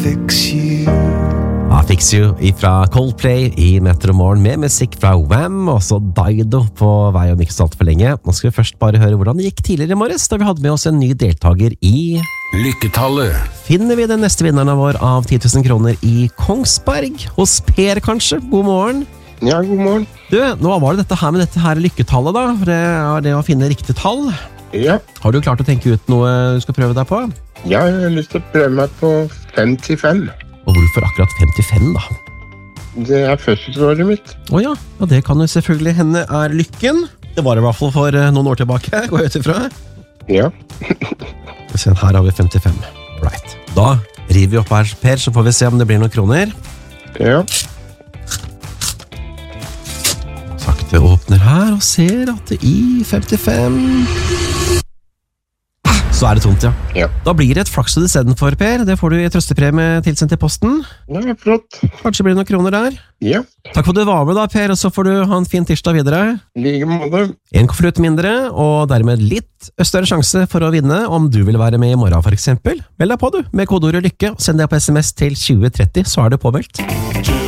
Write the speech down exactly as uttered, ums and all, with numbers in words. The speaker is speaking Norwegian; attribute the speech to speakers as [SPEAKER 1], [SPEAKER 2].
[SPEAKER 1] fix you.
[SPEAKER 2] Ja, Fix You fra Coldplay i Metro Morgen med musikk fra Wham, og så Dido på vei om ikke så alt for lenge. Nå skal vi først bare høre hvordan det gikk tidligere i morges, da vi hadde med oss en ny deltaker i
[SPEAKER 3] Lykketallet.
[SPEAKER 2] Finner vi den neste vinneren vår av ti tusen kroner i Kongsberg? Hos Per, kanskje? God morgen.
[SPEAKER 4] Ja, god morgen.
[SPEAKER 2] Du, nå var det dette her med dette her lykketallet da, for det er det å finne riktig tall.
[SPEAKER 4] Ja.
[SPEAKER 2] Har du klart å tenke ut noe du skal prøve deg på?
[SPEAKER 4] Ja, jeg har lyst til å prøve meg på femtifem.
[SPEAKER 2] Og hvorfor akkurat femtifem da?
[SPEAKER 4] Det er fødselsåret mitt.
[SPEAKER 2] Åja, ja, det kan jo selvfølgelig hende er lykken. Det var i hvert fall for noen år tilbake, går jeg ut ifra.
[SPEAKER 4] Ja.
[SPEAKER 2] Se, her har vi femtifem. Right. Da river vi opp her, Per, så får vi se om det blir noen kroner.
[SPEAKER 4] Ja.
[SPEAKER 2] Sakte åpner her og ser at det i femtifem... Så er det tomt, ja.
[SPEAKER 4] Ja.
[SPEAKER 2] Da blir det et flaks i stedet for, Per. Det får du i trøstepremie tilsendt til posten.
[SPEAKER 4] Ja, flott.
[SPEAKER 2] Kanskje blir det noen kroner der.
[SPEAKER 4] Ja.
[SPEAKER 2] Takk for at du var med da, Per, og så får du ha en fin tirsdag videre.
[SPEAKER 4] Like måte.
[SPEAKER 2] En konvolutt mindre, og dermed litt større sjanse for å vinne om du vil være med i morgen for eksempel. Meld deg på du, med kodeordet lykke, send deg på sms til tjue tretti, så er det påmeldt.